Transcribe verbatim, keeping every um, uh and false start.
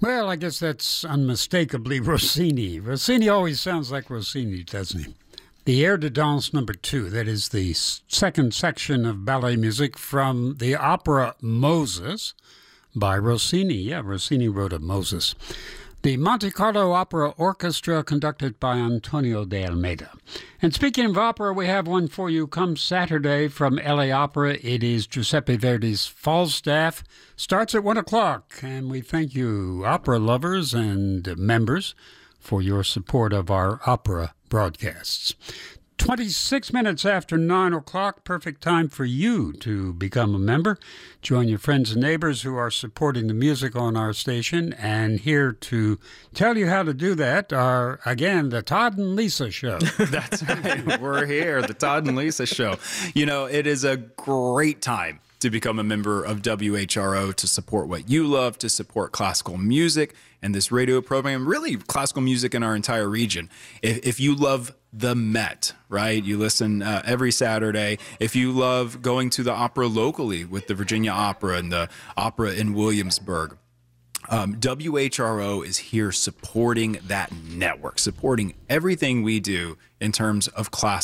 Well, I guess that's unmistakably Rossini. Rossini always sounds like Rossini, doesn't he? The Air de Danse number two, that is the second section of ballet music from the opera Moses by Rossini. Yeah, Rossini wrote a Moses. The Monte Carlo Opera Orchestra, conducted by Antonio de Almeida. And speaking of opera, we have one for you come Saturday from L A Opera. It is Giuseppe Verdi's Falstaff. Starts at one o'clock, and we thank you, opera lovers and members, for your support of our opera broadcasts. twenty-six minutes after nine o'clock, perfect time for you to become a member. Join your friends and neighbors who are supporting the music on our station. And here to tell you how to do that are, again, the Todd and Lisa Show. That's right. We're here, the Todd and Lisa Show. You know, it is a great time to become a member of W H R O, to support what you love, to support classical music and this radio program, really classical music in our entire region. If, if you love the Met, right? You listen uh, every Saturday. If you love going to the opera locally with the Virginia Opera and the opera in Williamsburg, um, W H R O is here supporting that network, supporting everything we do in terms of class